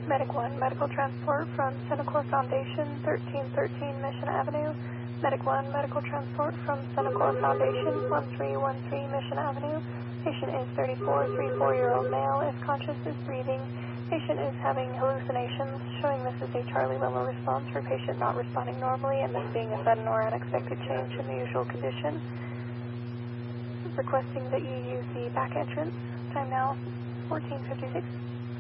Medic 1, medical transport from Senecor Foundation, 1313 Mission Avenue. Medic 1, medical transport from Senecor Foundation, 1313 Mission Avenue. Patient is 34-year-old male, is conscious, is breathing. Patient is having hallucinations, showing this is a Charlie level response for patient not responding normally and this being a sudden or unexpected change in the usual condition. Requesting that you use the back entrance. Time now, 14:56.